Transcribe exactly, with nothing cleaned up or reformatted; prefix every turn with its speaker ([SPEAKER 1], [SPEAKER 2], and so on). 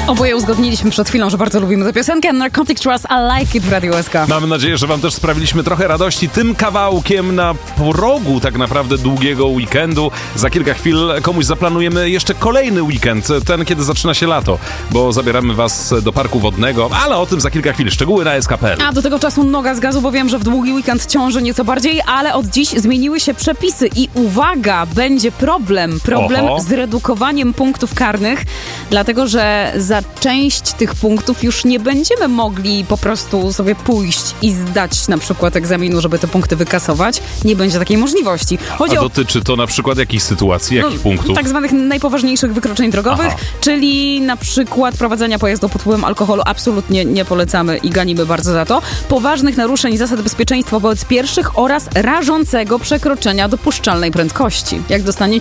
[SPEAKER 1] Oboje uzgodniliśmy przed chwilą, że bardzo lubimy tę piosenkę. Narcotic Trust, I Like It w Radio S K.
[SPEAKER 2] Mamy nadzieję, że wam też sprawiliśmy trochę radości tym kawałkiem na progu tak naprawdę długiego weekendu. Za kilka chwil komuś zaplanujemy jeszcze kolejny weekend, ten kiedy zaczyna się lato, bo zabieramy was do parku wodnego, ale o tym za kilka chwil. Szczegóły na S K kropka P L.
[SPEAKER 1] A do tego czasu noga z gazu, bo wiem, że w długi weekend ciąży nieco bardziej, ale od dziś zmieniły się przepisy i uwaga, będzie problem. Problem
[SPEAKER 2] Oho.
[SPEAKER 1] z redukowaniem punktów karnych, dlatego że za część tych punktów już nie będziemy mogli po prostu sobie pójść i zdać na przykład egzaminu, żeby te punkty wykasować. Nie będzie takiej możliwości. Chodzi
[SPEAKER 2] A
[SPEAKER 1] o
[SPEAKER 2] dotyczy to na przykład jakichś sytuacji, jakich
[SPEAKER 1] no,
[SPEAKER 2] punktów?
[SPEAKER 1] tak zwanych najpoważniejszych wykroczeń drogowych,
[SPEAKER 2] Aha.
[SPEAKER 1] czyli na przykład prowadzenia pojazdu pod wpływem alkoholu absolutnie nie polecamy i ganimy bardzo za to. Poważnych naruszeń zasad bezpieczeństwa wobec pieszych oraz rażącego przekroczenia dopuszczalnej prędkości. Jak dostaniecie